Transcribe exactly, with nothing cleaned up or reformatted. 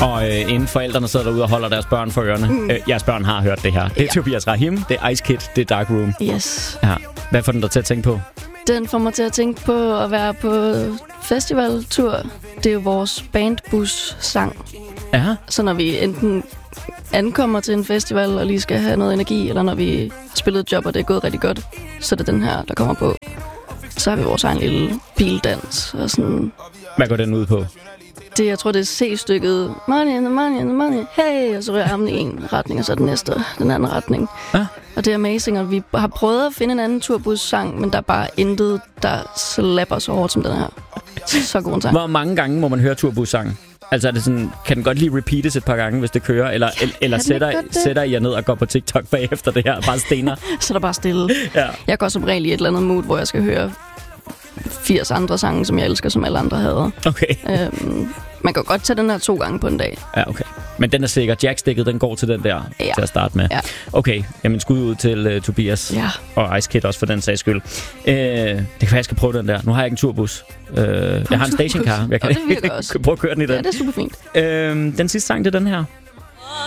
Og øh, inden forældrene sidder derude og holder deres børn for ørerne. Mm. Øh, jeres børn har hørt det her. Det er ja. Tobias Rahim, det er Ice Kid, det er Dark Room. Yes. Ja. Hvad får den dig til at tænke på? Den får mig til at tænke på at være på festivaltur. Det er jo vores bandbus-sang. Ja. Så når vi enten ankommer til en festival og lige skal have noget energi, eller når vi har spillet et job, og det er gået rigtig godt, så er det den her, der kommer på. Så har vi vores egen lille bildans og sådan. Hvad går den ud på? Det, jeg tror, det er C-stykket. Money in the money in the money. Hey! Og så rører armen i en retning, og så den næste den anden retning. Ja. Og det er amazing, og vi har prøvet at finde en anden turbus-sang, men der er bare intet, der slapper så hårdt som den her. Så god en sang. Hvor mange gange må man høre turbus-sangen? Altså er det sådan, kan den godt lige repeates et par gange, hvis det kører? Eller, eller, eller sætter, sætter I jer ned og går på TikTok bagefter det her? Bare stener? Så er der bare stille. Ja. Jeg går som regel i et eller andet mood, hvor jeg skal høre firs andre sange, som jeg elsker, som alle andre hader. Okay. Øhm, man kan godt tage den her to gange på en dag. Ja, okay. Men den er sikker. Jacksticket, den går til den der ja. til at starte med. Ja. Okay, jamen skud ud til uh, Tobias ja. og Ice Kid også for den sags skyld. Uh, det kan være, jeg skal prøve den der. Nu har jeg ikke en turbus. Uh, jeg har en stationcar. Jeg kan oh, prøve at køre den i den. Ja, det er super fint. Uh, den sidste sang, det er den her.